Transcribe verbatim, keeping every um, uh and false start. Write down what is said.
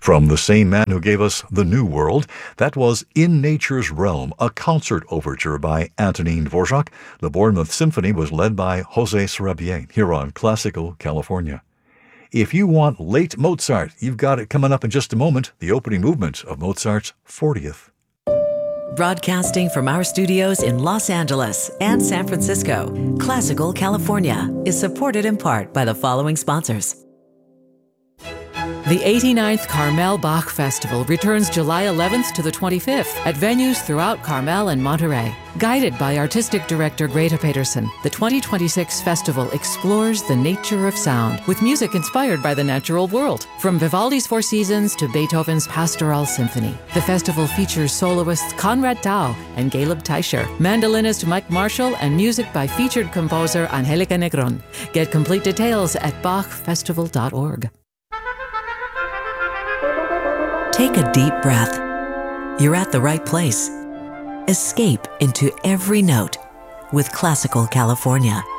From the same man who gave us The New World, that was In Nature's Realm, a concert overture by Antonin Dvorak. The Bournemouth Symphony was led by José Sarabia here on Classical California. If you want late Mozart, you've got it coming up in just a moment, the opening movement of Mozart's fortieth. Broadcasting from our studios in Los Angeles and San Francisco, Classical California is supported in part by the following sponsors. The eighty-ninth Carmel Bach Festival returns July eleventh to the twenty-fifth at venues throughout Carmel and Monterey. Guided by Artistic Director Greta Peterson, the twenty twenty-six festival explores the nature of sound with music inspired by the natural world. From Vivaldi's Four Seasons to Beethoven's Pastoral Symphony, the festival features soloists Conrad Tao and Caleb Teicher, mandolinist Mike Marshall, and music by featured composer Angelica Negron. Get complete details at bach festival dot org. Take a deep breath. You're at the right place. Escape into every note with Classical California.